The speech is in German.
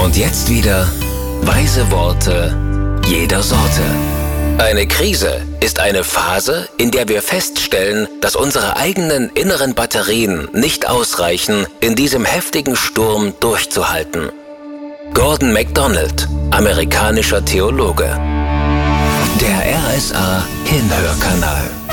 Und jetzt wieder weise Worte jeder Sorte. Eine Krise ist eine Phase, in der wir feststellen, dass unsere eigenen inneren Batterien nicht ausreichen, in diesem heftigen Sturm durchzuhalten. Gordon MacDonald, amerikanischer Theologe. Der RSA Hinhörkanal.